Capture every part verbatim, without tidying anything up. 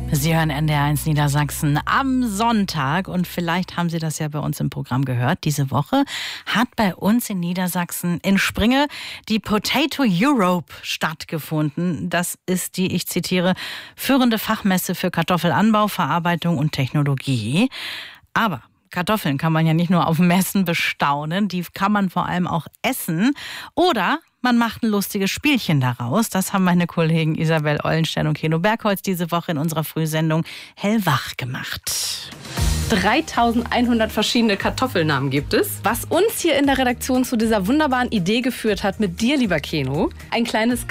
Sie hören N D R eins Niedersachsen am Sonntag und vielleicht haben Sie das ja bei uns im Programm gehört. Diese Woche hat bei uns in Niedersachsen in Springe die Potato Europe stattgefunden. Das ist die, ich zitiere, führende Fachmesse für Kartoffelanbau, Verarbeitung und Technologie. Aber Kartoffeln kann man ja nicht nur auf Messen bestaunen, die kann man vor allem auch essen oder man macht ein lustiges Spielchen daraus. Das haben meine Kollegen Isabel Eulenstein und Keno Bergholz diese Woche in unserer Frühsendung Hellwach gemacht. dreitausendeinhundert verschiedene Kartoffelnamen gibt es. Was uns hier in der Redaktion zu dieser wunderbaren Idee geführt hat, mit dir, lieber Keno, ein kleines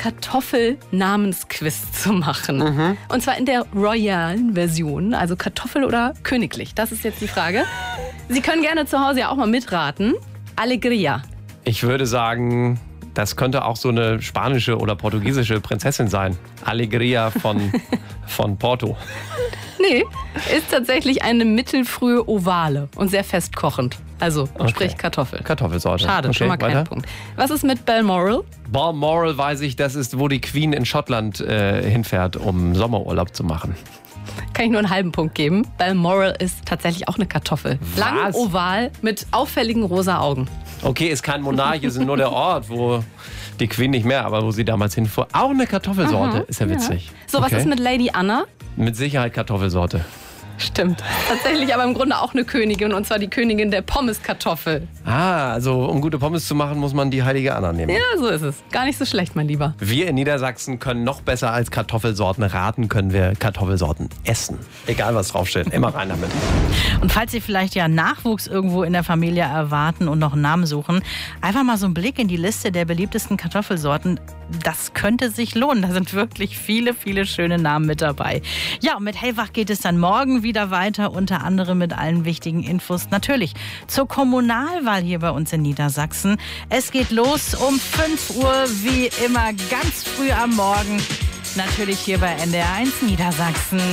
Kartoffelnamensquiz zu machen. Mhm. Und zwar in der royalen Version, also Kartoffel oder königlich. Das ist jetzt die Frage. Sie können gerne zu Hause ja auch mal mitraten. Alegria. Ich würde sagen, das könnte auch so eine spanische oder portugiesische Prinzessin sein. Alegria von, von Porto. Nee, ist tatsächlich eine mittelfrühe Ovale und sehr festkochend. Also, Okay. sprich Kartoffel. Kartoffelsorte. Schade, Okay, schon mal kein weiter. Punkt. Was ist mit Balmoral? Balmoral weiß ich, das ist, wo die Queen in Schottland äh, hinfährt, um Sommerurlaub zu machen. Kann ich nur einen halben Punkt geben. Balmoral ist tatsächlich auch eine Kartoffel. Was? Lang, oval, mit auffälligen rosa Augen. Okay, ist kein Monarch, ist nur der Ort, wo die Queen nicht mehr, aber wo sie damals hinfuhr. Auch eine Kartoffelsorte, Aha, ist ja witzig. So, was Okay. ist mit Lady Anna? Mit Sicherheit Kartoffelsorte. Stimmt. Tatsächlich aber im Grunde auch eine Königin, und zwar die Königin der Pommeskartoffel. Ah, also um gute Pommes zu machen, muss man die heilige Anna nehmen. Ja, so ist es. Gar nicht so schlecht, mein Lieber. Wir in Niedersachsen können noch besser als Kartoffelsorten raten, können wir Kartoffelsorten essen. Egal was draufsteht, immer rein damit. Und falls Sie vielleicht ja Nachwuchs irgendwo in der Familie erwarten und noch einen Namen suchen, einfach mal so einen Blick in die Liste der beliebtesten Kartoffelsorten. Das könnte sich lohnen. Da sind wirklich viele, viele schöne Namen mit dabei. Ja, und mit Hellwach geht es dann morgen wieder weiter, unter anderem mit allen wichtigen Infos. Natürlich zur Kommunalwahl hier bei uns in Niedersachsen. Es geht los um fünf Uhr, wie immer ganz früh am Morgen. Natürlich hier bei N D R eins Niedersachsen.